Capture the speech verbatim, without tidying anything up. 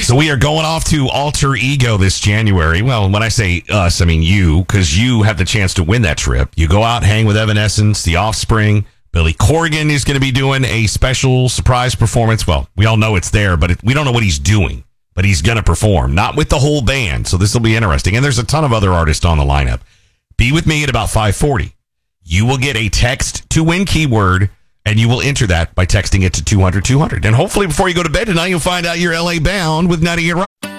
So we are going off to Alter Ego this January. Well, when I say us, I mean you, because you have the chance to win that trip. You go out, hang with Evanescence, The Offspring. Billy Corgan is going to be doing a special surprise performance. Well, we all know it's there, but it, we don't know what he's doing. But he's going to perform, not with the whole band. So this will be interesting. And there's a ton of other artists on the lineup. Be with me at about five forty. You will get a text to win keyword, and you will enter that by texting it to two hundred two hundred. And hopefully before you go to bed tonight, you'll find out you're L A bound with Nutty and Rock.